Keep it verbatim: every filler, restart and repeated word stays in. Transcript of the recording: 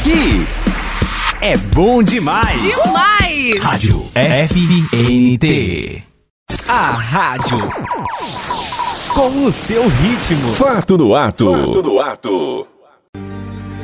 Aqui é bom demais. Demais! Rádio F N T. A rádio com o seu ritmo. Fato no ato. Fato no ato.